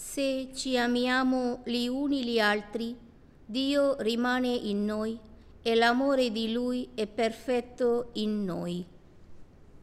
Se ci amiamo gli uni gli altri, Dio rimane in noi e l'amore di Lui è perfetto in noi.